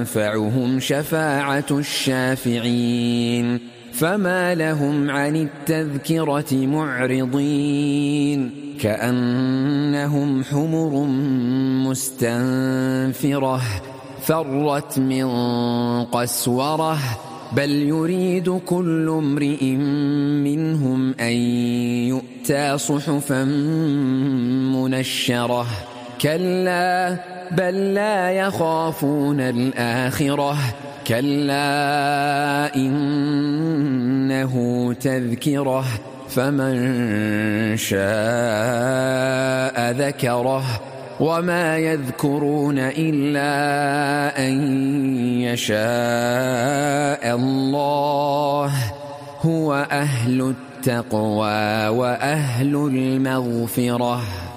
تنفعهم شفاعة الشافعين فما لهم عن التذكرة معرضين كأنهم حمر مستنفرة فرت من قسورة بل يريد كل امرئ منهم أن يؤتى صحفا منشرة كلا بل لا يخافون الآخرة كلا إنه تذكرة فمن شاء ذكره وما يذكرون إلا أن يشاء الله هو أهل التقوى وأهل المغفرة.